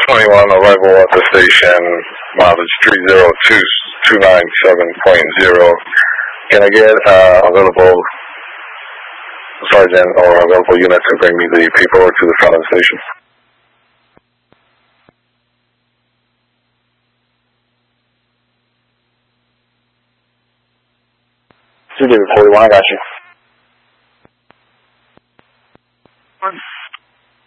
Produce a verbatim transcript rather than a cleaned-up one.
twenty-one, arrival at the station, mileage three zero two two nine seven point zero. Can I get uh, available sergeant or available unit to bring me the paperwork to the front of the station? two David forty-one, I got you.